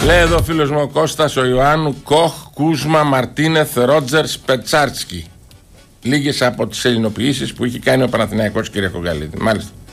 Λέει εδώ ο φίλος μου ο Κώστας, ο Ιωάννου, Κοχ, Κούσμα, Μαρτίνεθ, Ρότζερς, Πετσάρτσκι. Λίγες από τις ελληνοποιήσεις που είχε κάνει ο Παναθηναϊκός, κύριε Κογκαλίδη. Μάλιστα.